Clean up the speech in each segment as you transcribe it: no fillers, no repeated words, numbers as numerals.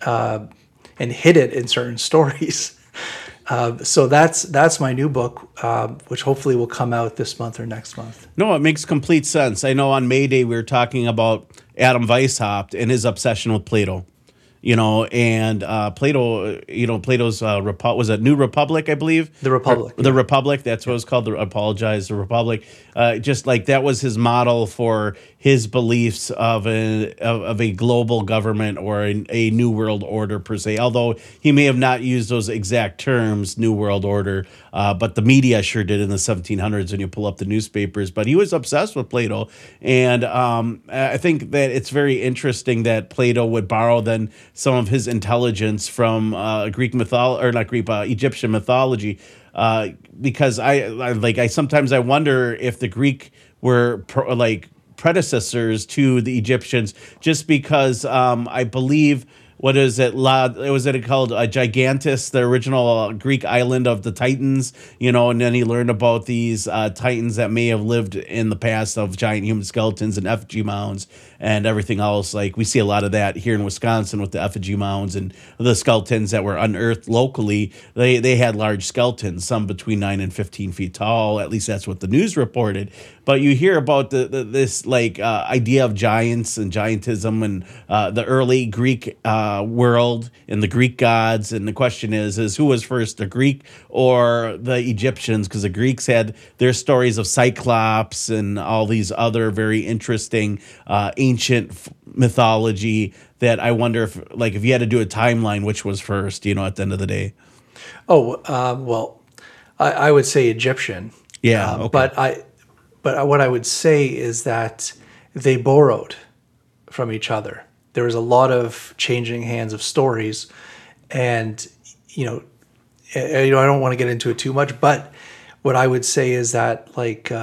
and hid it in certain stories. So that's my new book, which hopefully will come out this month or next month. No, it makes complete sense. I know on May Day we were talking about Adam Weishaupt and his obsession with Plato. And Plato, Plato's was it New Republic, I believe? The Republic. The Republic, that's what it was called. Apologize, the Republic. Just like that was his model for his beliefs of a global government or a new world order per se. Although he may have not used those exact terms, new world order, but the media sure did in the 1700s when you pull up the newspapers. But he was obsessed with Plato, and I think that it's very interesting that Plato would borrow then some of his intelligence from Greek mythology, or not Greek, Egyptian mythology, because I sometimes I wonder if the Greek were predecessors to the Egyptians, just because I believe. What is it? Was it called Gigantus, the original Greek island of the Titans? And then he learned about these Titans that may have lived in the past of giant human skeletons and effigy mounds and everything else. Like we see a lot of that here in Wisconsin with the effigy mounds and the skeletons that were unearthed locally. They had large skeletons, some between 9 and 15 feet tall. At least that's what the news reported. But you hear about this idea of giants and giantism and the early Greek world and the Greek gods, and the question is who was first, the Greek or the Egyptians? Because the Greeks had their stories of Cyclops and all these other very interesting ancient mythology that I wonder if you had to do a timeline, which was first, at the end of the day. Well, I would say Egyptian. Yeah, okay. But what I would say is that they borrowed from each other. There was a lot of changing hands of stories, and I don't want to get into it too much. But what I would say is that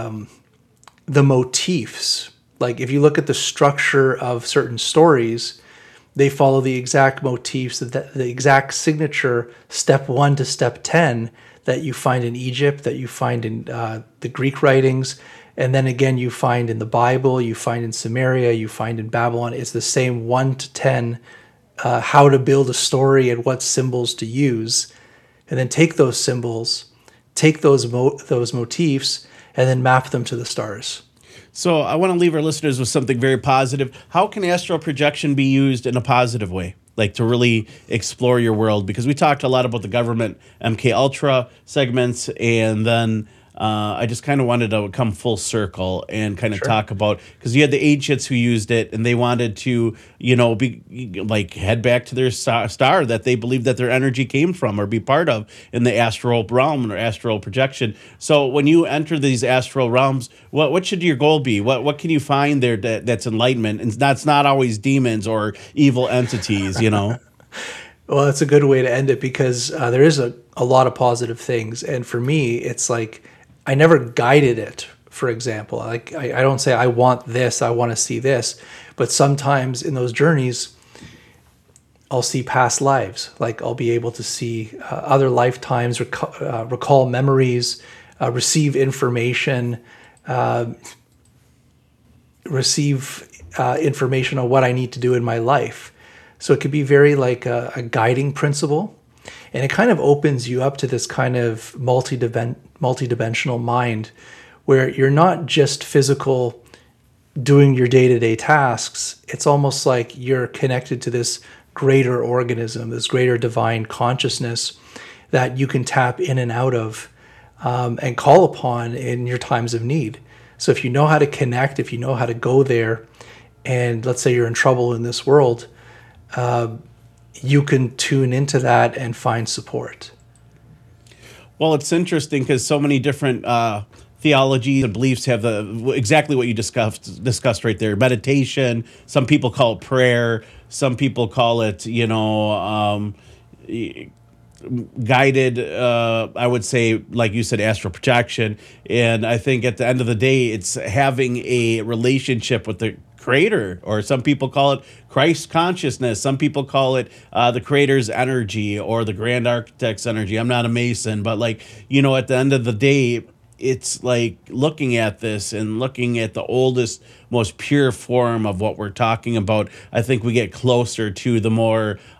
the motifs, if you look at the structure of certain stories, they follow the exact motifs, the exact signature, step 1 to step 10 that you find in Egypt, that you find in the Greek writings. And then again, you find in the Bible, you find in Samaria, you find in Babylon. It's the same 1 to 10, how to build a story and what symbols to use. And then take those symbols, take those motifs, and then map them to the stars. So I want to leave our listeners with something very positive. How can astral projection be used in a positive way? To really explore your world? Because we talked a lot about the government MK Ultra segments, and then I just kind of wanted to come full circle and kind of talk about, because you had the ancients who used it and they wanted to, head back to their star that they believed that their energy came from or be part of in the astral realm or astral projection. So when you enter these astral realms, what should your goal be? What can you find there that's enlightenment? And that's not always demons or evil entities, Well, that's a good way to end it, because there is a lot of positive things. And for me, it's I never guided it, for example. I don't say, I want this, I want to see this. But sometimes in those journeys, I'll see past lives. I'll be able to see other lifetimes, recall memories, receive information, information on what I need to do in my life. So it could be very a guiding principle. And it kind of opens you up to this kind of multidimensional mind where you're not just physical doing your day-to-day tasks. It's almost like you're connected to this greater organism, this greater divine consciousness that you can tap in and out of and call upon in your times of need. So if you know how to connect, if you know how to go there, and let's say you're in trouble in this world, you can tune into that and find support. Well, it's interesting because so many different theologies and beliefs have exactly what you discussed right there. Meditation. Some people call it prayer. Some people call it, guided. I would say, like you said, astral projection. And I think at the end of the day, it's having a relationship with the Creator, or some people call it Christ consciousness. Some people call it the Creator's energy or the Grand Architect's energy. I'm not a Mason, but at the end of the day, it's looking at this and looking at the oldest, most pure form of what we're talking about. I think we get closer to the more